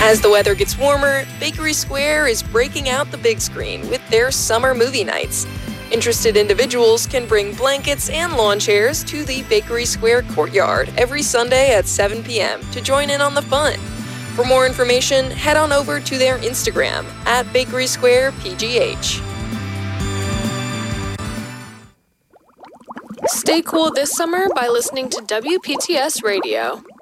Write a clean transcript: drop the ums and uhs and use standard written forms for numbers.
As the weather gets warmer, Bakery Square is breaking out the big screen with their summer movie nights. Interested individuals can bring blankets and lawn chairs to the Bakery Square courtyard every Sunday at 7 p.m. to join in on the fun. For more information, head on over to their Instagram at Bakery Square PGH. Stay cool this summer by listening to WPTS Radio.